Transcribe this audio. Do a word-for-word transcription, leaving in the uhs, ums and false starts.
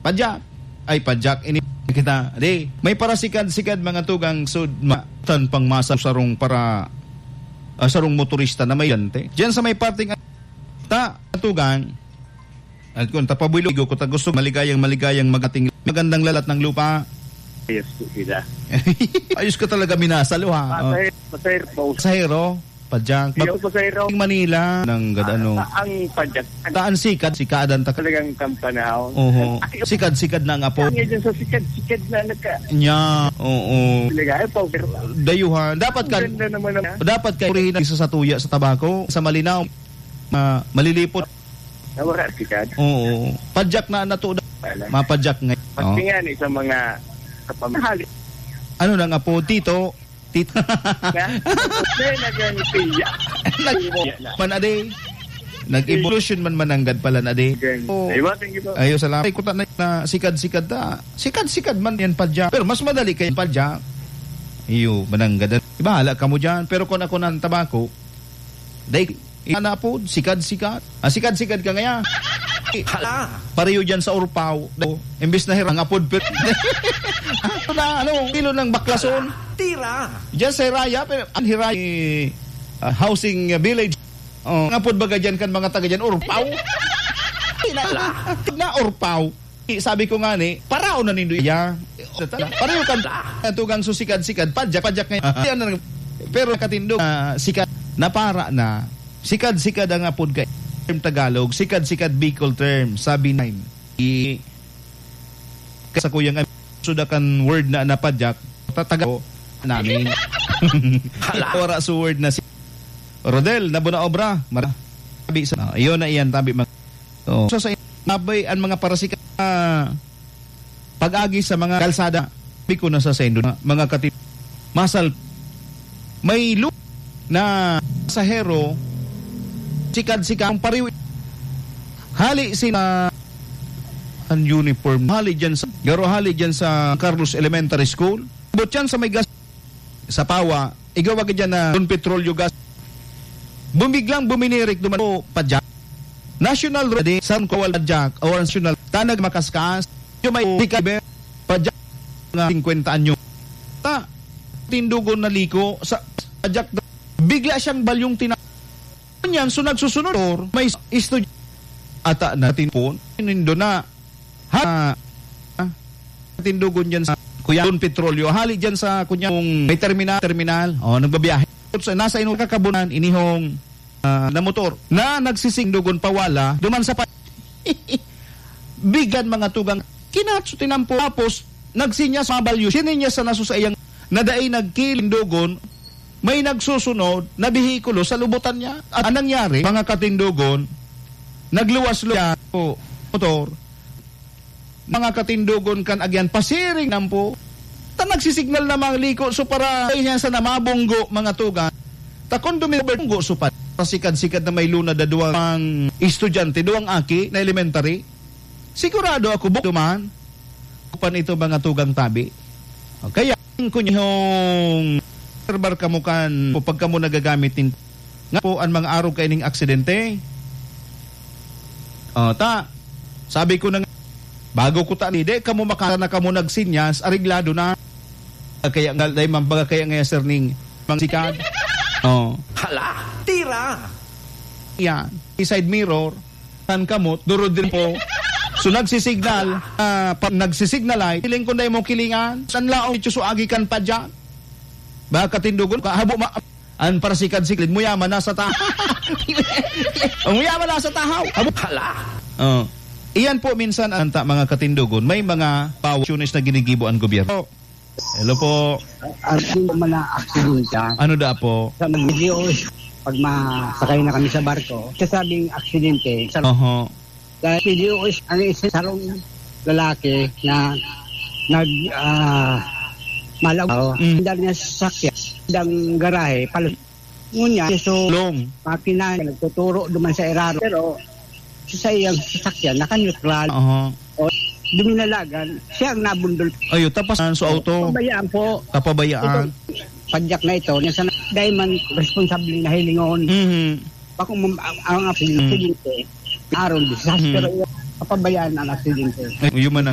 Padyak. Ay, padyak. Ini kita. Di, may parasikad-sikad mga tugang sud matan pang masa sarong para uh, sarong motorista na may yante. Diyan sa may parting ta tugang at kung tapabuilo ko ta gusto maligayang maligayang magating magandang lalat ng lupa. Ayos ko sila. Ayos ko talaga minasalo ha. Pasahero, pasahero po. Pasahero, padyak. Yung pasahero. Manila ng gadano. Ah, ang padyak. Taan sikad, sikadan ta. Talagang kampanahon. Oo. Sikad-sikad na nga po. Ang dyan sa sikad-sikad na nagka. Nya, oo. Talaga, po. Dayuhan. Dapat ka, dapat ka purihin isa sa tuya sa tabako, sa malinaw. Ma, malilipot. Nawara sikad. Oo. Padyak na nato. Mapadyak ngayon. Pati nga ni sa mga kapamahali. Ano na nga po, tito? Tito. Hindi, nag-anipiya. Man ade. Nag-evolution man mananggad pala na ade. Oh. Ayo, salamat. Ay, kuta na, na sikad-sikad ta. Sikad-sikad man yan padyak. Pero mas madali kayo padyak. Iyo, mananggad. Ibahala ka mo dyan. Pero kung ako ng tabako, day, na po, sikad-sikad. Ah, sikad-sikad ka ngayon. Hala. Pareho dyan sa Urpaw. Imbis na hirang apod. Ano na, ano, kilo ng baklason. Tira. Diyan sa Hiraya, pero ang Hiraya uh, housing village. Oh, ngapod baga dyan kan mga taga dyan, Urpaw. Na Urpaw. Sabi ko nga ni, parao na nindo ya. Pareho kan tugang susikad-sikad, padyak-padyak ngayon. Pero katindog, uh, sikad na para na, sikad-sikad ang apod kay term Tagalog, sikad-sikad Bicol term, sabi nine. I sa kuyang sudakan word na napadyak, tataga namin. Ora sa word na si Rodel, nabuna obra. Sabi sa, uh, iyon na iyan, tabi mga. So, so sa nabay, ang mga parasikat uh, pag-agi sa mga kalsada, sabi ko na sa sendo na, mga katip, masal, may loop na pasahero, sikad-sikad ang pariw. Hali sila ang uniform. Hali dyan sa garo hali dyan sa Carlos Elementary School. But yan sa may gas sa Pawa, igawag dyan na don petrolyo gas. Bumiglang buminirik duman po padyak. National Road San Kowal padyak or national tanag makaskas. Yung may tikabe padyak nga fifty anyo. Ta tindugon na liko sa padyak. Bigla siyang balyong tina yan, so nagsusunod or may estudyante ata natin po nindo na ha, ha tindugon dyan sa Kuyaon Petrolyo hali dyan sa kunyang may terminal terminal o nagbabiyahe so, nasa inong kakabunan inihong uh, na motor na nagsisindugon pawala duman sa pa bigan mga tugang kinatso tinampo tapos nagsinya sa balyo sininya sa nasusayang nadaay nagkilindugon may nagsusunod na bihikulo sa lubutan niya. At anong nangyari, mga katindugon, nagluwas-luwas po, motor, mga katindugon kan agyan, pasiring nam po, ta nagsisignal na mga liko, so para yan sa namabonggo, mga tugan, ta kung dumibonggo, so pa, pasikad-sikad na may luna da duwang estudyante, duwang aki na elementary, sigurado ako, bukduman, kupan ito mga tugang tabi. Kaya, kung yung serbar kamukan o pag kamo nagagamit nga po ang mga araw kaining aksidente. Uh, ta, sabi ko na bago ko ta nide, kamo makana na kamo nagsinyas, ariglado na. Kaya nga, dahil mambaga kaya nga sir ning mang sikad. Oh. Hala, tira. Yan, side mirror, tan kamot, durod din po. So nagsisignal, uh, pag nagsisignal ay, piling ko na yung kilingan, san laong ito suagi kan pa dyan. Baka tindugon ka, habo ma... An para sikad-sikid, muyaman na sa tahaw. Muyaman na sa tahaw. Habo. Hala. Uh, iyan po minsan, anta mga katindugon, may mga pawasyones na ginigibo ang gobyerno. Hello po. Ano man na aksidente? Ano da po? Sa mga video, pag masakay na kami sa barko, kasabing aksidente. Sa uh-huh. Dahil video, ang isa sarong lalaki na nag... Uh, malaw mm. Dahil niya sa sakya dang garahe palo ngunya so long makina nagtuturo duman sa eraro pero sa iyang sasakyan naka-neutral uh-huh. O duminalagan siya ang nabundol ayo tapas sa auto pabayaan po tapabayaan padyak na ito niya sa diamond responsable na hilingon mm-hmm. Bakong ang aksidente mm-hmm. aron disaster mm-hmm. Papabayaan ang aksidente yung man